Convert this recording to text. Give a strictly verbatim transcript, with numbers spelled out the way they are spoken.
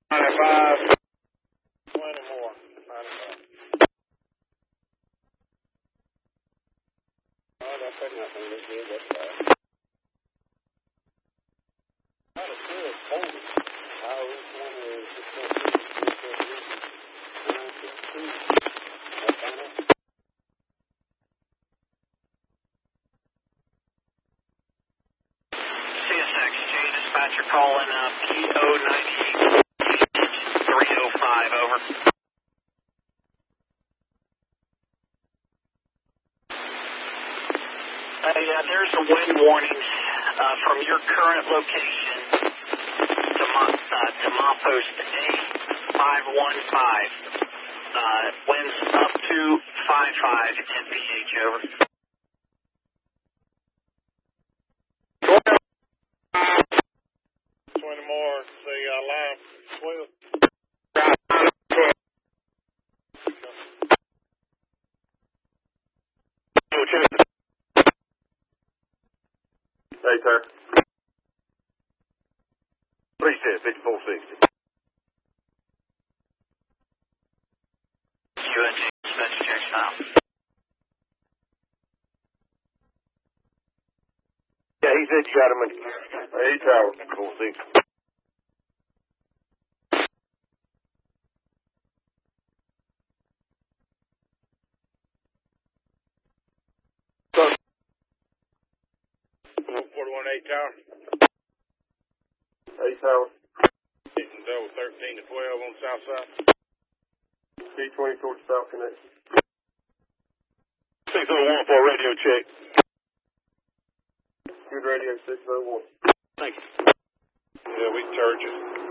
ninety-five, twenty more, ninety-five. Oh, that's good nothing, this is, that's bad. Not a good forty. How each one is just so good, so good, nine, six, two. That's on it. C S X, J dispatcher calling uh, P O ninety-eight, three oh five, over. Hey, uh, there's a wind warning uh, from your current location to, Mo- uh, to Mopost A five one five. Uh, winds up to five five M P H, over. twenty more, see, uh, line twelve. Hey, sir. three ten, fifty-four sixty. U N G dispatcher, check style. Yeah, he said you got him in A tower, four sixty. forty-one eight tower. A tower. Hitting double thirteen to twelve on the south side. B twenty towards South Connect. six oh one for a radio check. Good radio, six oh one. Thank you. Yeah, we can charge you.